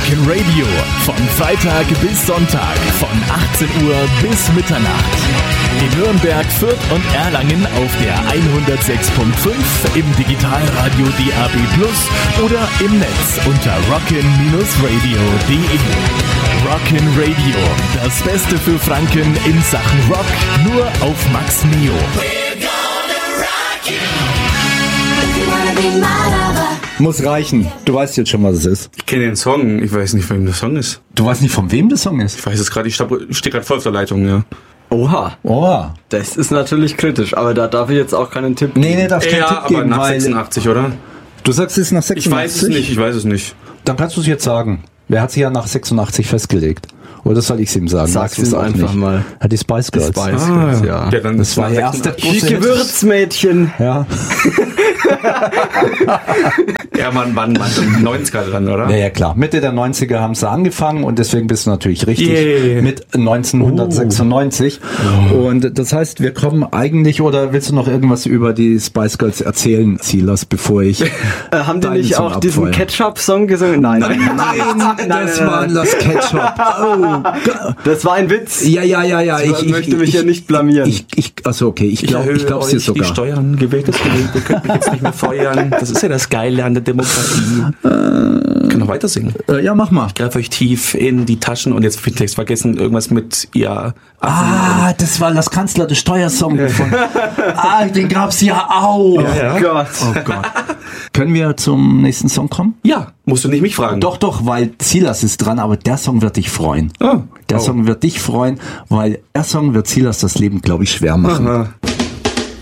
Rockin' Radio. Von Freitag bis Sonntag. Von 18 Uhr bis Mitternacht. In Nürnberg, Fürth und Erlangen auf der 106.5, im Digitalradio DAB+ oder im Netz unter rockin-radio.de. Rockin' Radio. Das Beste für Franken in Sachen Rock. Nur auf Max Neo. Muss reichen. Du weißt jetzt schon, was es ist. Ich kenne den Song. Ich weiß nicht, von wem der Song ist. Du weißt nicht, von wem der Song ist? Ich weiß es gerade. Ich stehe gerade voll auf der Leitung, ja. Oha. Das ist natürlich kritisch, aber da darf ich jetzt auch keinen Tipp geben. Nee, darfst keinen Tipp aber geben, nach weil 86, oder? Du sagst es nach 86? Ich weiß es nicht. Dann kannst du es jetzt sagen. Wer hat sich ja nach 86 festgelegt? Oder soll ich es ihm sagen? Sag's ihm einfach mal. Ja, die Spice Girls. Spice Girls, ja. Dann Das war der erste große Gewürzmädchen. Ja. Ja, man 90er dran, oder? Ja, klar. Mitte der 90er haben sie angefangen und deswegen bist du natürlich richtig mit 1996. Und das heißt, wir kommen eigentlich, oder willst du noch irgendwas über die Spice Girls erzählen, Silas, bevor ich haben die nicht auch diesen Ketchup-Song gesungen? Nein, das war das Ketchup. Oh, das war ein Witz. ja. Ich möchte mich ja nicht blamieren. Also okay, ich glaube es dir die sogar. Steuern, gewähltes Gewählt, ihr könnt mich jetzt nicht mehr feuern. Das ist ja das Geile an der Demokratie. Ich kann noch weiter singen. Ja, mach mal. Ich greife euch tief in die Taschen und jetzt den Text vergessen, irgendwas mit ja. Das war das Kanzler des Steuersong von. Den gab's ja auch. Ja. Oh Gott. Können wir zum nächsten Song kommen? Ja, musst du nicht mich fragen. Doch, weil Silas ist dran, aber der Song wird dich freuen. Der Song wird dich freuen, weil der Song wird Silas das Leben, glaube ich, schwer machen. Aha.